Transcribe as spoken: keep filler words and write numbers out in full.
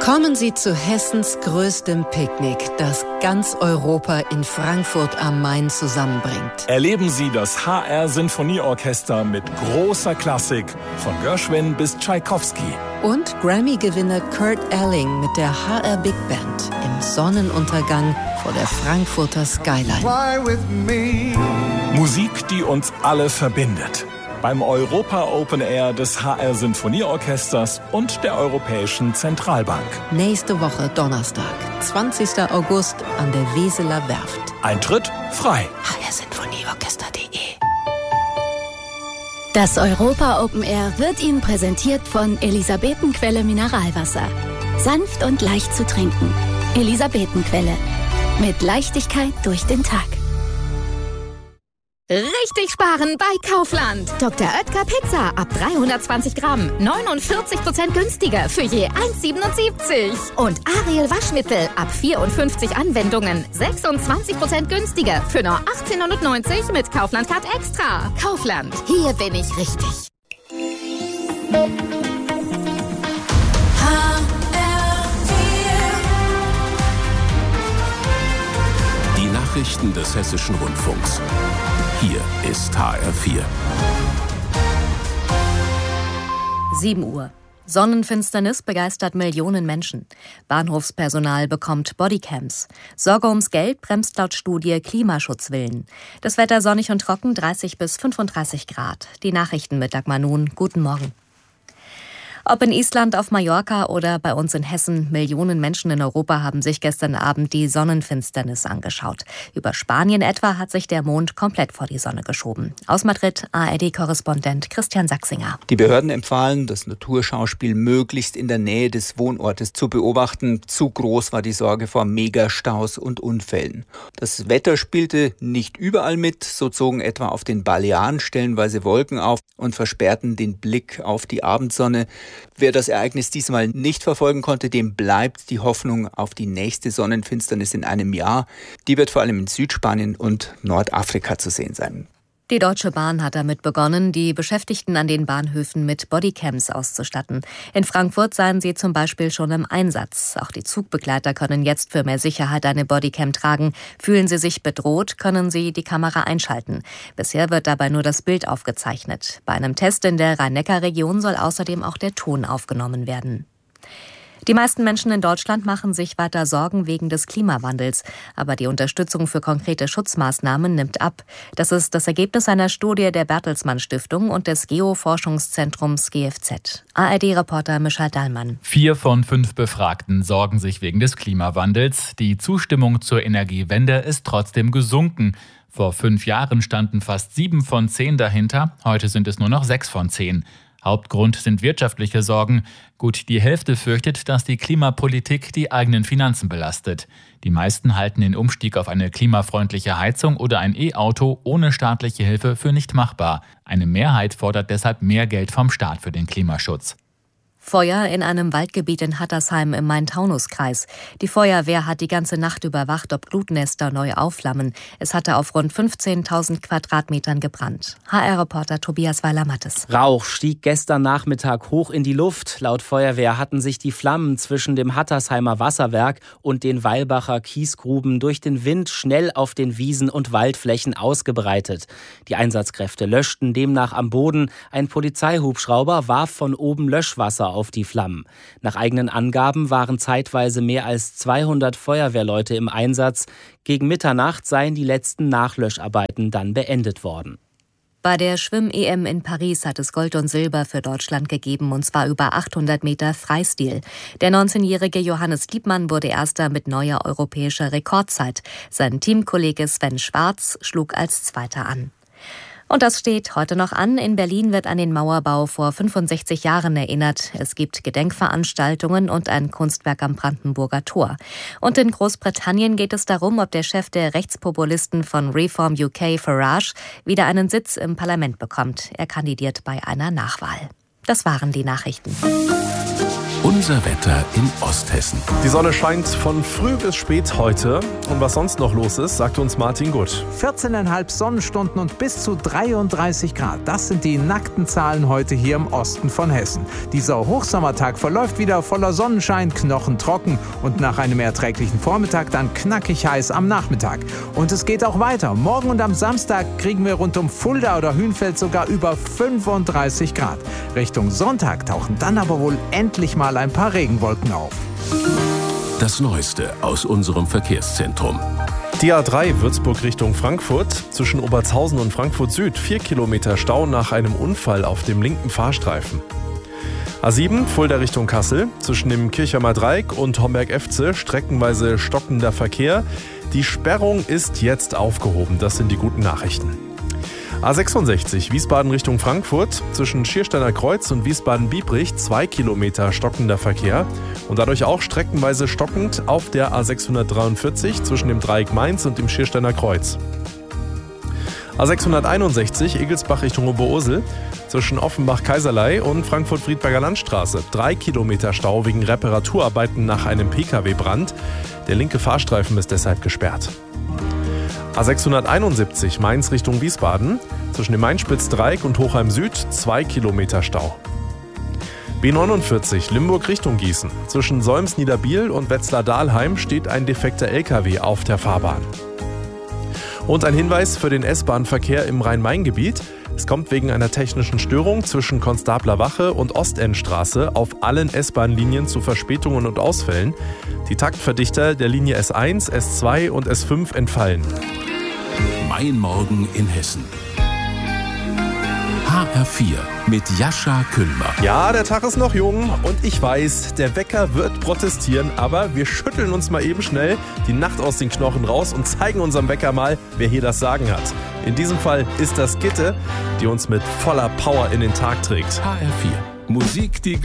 Kommen Sie zu Hessens größtem Picknick, das ganz Europa in Frankfurt am Main zusammenbringt. Erleben Sie das H R-Sinfonieorchester mit großer Klassik, von Gershwin bis Tschaikowski. Und Grammy-Gewinner Kurt Elling mit der H R Big Band im Sonnenuntergang vor der Frankfurter Skyline. Musik, die uns alle verbindet. Beim Europa Open Air des H R-Sinfonieorchesters und der Europäischen Zentralbank. Nächste Woche Donnerstag, zwanzigster August an der Weseler Werft. Eintritt frei. h r sinfonieorchester punkt de Das Europa Open Air wird Ihnen präsentiert von Elisabetenquelle Mineralwasser. Sanft und leicht zu trinken. Elisabetenquelle. Mit Leichtigkeit durch den Tag. Richtig sparen bei Kaufland. Doktor Oetker Pizza ab dreihundertzwanzig Gramm. neunundvierzig Prozent günstiger für je eins Komma siebenundsiebzig. Und Ariel Waschmittel ab vierundfünfzig Anwendungen. sechsundzwanzig Prozent günstiger für nur achtzehnhundertneunzig mit Kaufland Card Extra. Kaufland. Hier bin ich richtig. Die Nachrichten des Hessischen Rundfunks. Hier ist H R vier. sieben Uhr. Sonnenfinsternis begeistert Millionen Menschen. Bahnhofspersonal bekommt Bodycams. Sorge ums Geld bremst laut Studie Klimaschutzwillen. Das Wetter sonnig und trocken, dreißig bis fünfunddreißig Grad. Die Nachrichten mit Dagmar Nun. Guten Morgen. Ob in Island, auf Mallorca oder bei uns in Hessen, Millionen Menschen in Europa haben sich gestern Abend die Sonnenfinsternis angeschaut. Über Spanien etwa hat sich der Mond komplett vor die Sonne geschoben. Aus Madrid A R D-Korrespondent Christian Sachsinger. Die Behörden empfahlen, das Naturschauspiel möglichst in der Nähe des Wohnortes zu beobachten. Zu groß war die Sorge vor Megastaus und Unfällen. Das Wetter spielte nicht überall mit. So zogen etwa auf den Balearen stellenweise Wolken auf und versperrten den Blick auf die Abendsonne. Wer das Ereignis diesmal nicht verfolgen konnte, dem bleibt die Hoffnung auf die nächste Sonnenfinsternis in einem Jahr. Die wird vor allem in Südspanien und Nordafrika zu sehen sein. Die Deutsche Bahn hat damit begonnen, die Beschäftigten an den Bahnhöfen mit Bodycams auszustatten. In Frankfurt seien sie zum Beispiel schon im Einsatz. Auch die Zugbegleiter können jetzt für mehr Sicherheit eine Bodycam tragen. Fühlen sie sich bedroht, können sie die Kamera einschalten. Bisher wird dabei nur das Bild aufgezeichnet. Bei einem Test in der Rhein-Neckar-Region soll außerdem auch der Ton aufgenommen werden. Die meisten Menschen in Deutschland machen sich weiter Sorgen wegen des Klimawandels. Aber die Unterstützung für konkrete Schutzmaßnahmen nimmt ab. Das ist das Ergebnis einer Studie der Bertelsmann Stiftung und des Geoforschungszentrums G F Z. A R D-Reporter Michael Dahlmann. Vier von fünf Befragten sorgen sich wegen des Klimawandels. Die Zustimmung zur Energiewende ist trotzdem gesunken. Vor fünf Jahren standen fast sieben von zehn dahinter. Heute sind es nur noch sechs von zehn. Hauptgrund sind wirtschaftliche Sorgen. Gut die Hälfte fürchtet, dass die Klimapolitik die eigenen Finanzen belastet. Die meisten halten den Umstieg auf eine klimafreundliche Heizung oder ein E-Auto ohne staatliche Hilfe für nicht machbar. Eine Mehrheit fordert deshalb mehr Geld vom Staat für den Klimaschutz. Feuer in einem Waldgebiet in Hattersheim im Main-Taunus-Kreis. Die Feuerwehr hat die ganze Nacht überwacht, ob Glutnester neu aufflammen. Es hatte auf rund fünfzehntausend Quadratmetern gebrannt. H R-Reporter Tobias Weiler-Mattes. Rauch stieg gestern Nachmittag hoch in die Luft. Laut Feuerwehr hatten sich die Flammen zwischen dem Hattersheimer Wasserwerk und den Weilbacher Kiesgruben durch den Wind schnell auf den Wiesen und Waldflächen ausgebreitet. Die Einsatzkräfte löschten demnach am Boden. Ein Polizeihubschrauber warf von oben Löschwasser auf die Flammen. Nach eigenen Angaben waren zeitweise mehr als zweihundert Feuerwehrleute im Einsatz. Gegen Mitternacht seien die letzten Nachlöscharbeiten dann beendet worden. Bei der Schwimm-E M in Paris hat es Gold und Silber für Deutschland gegeben, und zwar über achthundert Meter Freistil. Der neunzehnjährige Johannes Liebmann wurde Erster mit neuer europäischer Rekordzeit. Sein Teamkollege Sven Schwarz schlug als Zweiter an. Und das steht heute noch an. In Berlin wird an den Mauerbau vor fünfundsechzig Jahren erinnert. Es gibt Gedenkveranstaltungen und ein Kunstwerk am Brandenburger Tor. Und in Großbritannien geht es darum, ob der Chef der Rechtspopulisten von Reform U K, Farage, wieder einen Sitz im Parlament bekommt. Er kandidiert bei einer Nachwahl. Das waren die Nachrichten. Und Unser Wetter in Osthessen. Die Sonne scheint von früh bis spät heute. Und was sonst noch los ist, sagt uns Martin Gutt. vierzehn Komma fünf Sonnenstunden und bis zu dreiunddreißig Grad. Das sind die nackten Zahlen heute hier im Osten von Hessen. Dieser Hochsommertag verläuft wieder voller Sonnenschein, knochentrocken und nach einem erträglichen Vormittag dann knackig heiß am Nachmittag. Und es geht auch weiter. Morgen und am Samstag kriegen wir rund um Fulda oder Hünfeld sogar über fünfunddreißig Grad. Richtung Sonntag tauchen dann aber wohl endlich mal ein paar Regenwolken auf. Das Neueste aus unserem Verkehrszentrum. Die A drei Würzburg Richtung Frankfurt, zwischen Obertshausen und Frankfurt Süd, vier Kilometer Stau nach einem Unfall auf dem linken Fahrstreifen. A sieben Fulda Richtung Kassel, zwischen dem Kirchheimer Dreieck und Homberg-Efze streckenweise stockender Verkehr. Die Sperrung ist jetzt aufgehoben, das sind die guten Nachrichten. A sechsundsechzig Wiesbaden Richtung Frankfurt, zwischen Schiersteiner Kreuz und Wiesbaden-Biebrich zwei Kilometer stockender Verkehr und dadurch auch streckenweise stockend auf der A sechshundertdreiundvierzig zwischen dem Dreieck Mainz und dem Schiersteiner Kreuz. A sechshunderteinundsechzig Egelsbach Richtung Oberursel, zwischen Offenbach-Kaiserlei und Frankfurt-Friedberger Landstraße. Drei Kilometer Stau wegen Reparaturarbeiten nach einem Pkw-Brand. Der linke Fahrstreifen ist deshalb gesperrt. A sechshunderteinundsiebzig Mainz Richtung Wiesbaden, zwischen dem Mainspitz-Dreieck und Hochheim Süd zwei Kilometer Stau. B neunundvierzig Limburg Richtung Gießen, zwischen Solms-Niederbiel und Wetzlar-Dahlheim steht ein defekter L K W auf der Fahrbahn. Und ein Hinweis für den S-Bahn-Verkehr im Rhein-Main-Gebiet. Es kommt wegen einer technischen Störung zwischen Konstabler Wache und Ostendstraße auf allen S-Bahn-Linien zu Verspätungen und Ausfällen. Die Taktverdichter der Linie S eins, S zwei und S fünf entfallen. Mein Morgen in Hessen. H R vier mit Jascha Küllmer. Ja, der Tag ist noch jung und ich weiß, der Wecker wird protestieren, aber wir schütteln uns mal eben schnell die Nacht aus den Knochen raus und zeigen unserem Wecker mal, wer hier das Sagen hat. In diesem Fall ist das Gitte, die uns mit voller Power in den Tag trägt. H R vier. Musik, die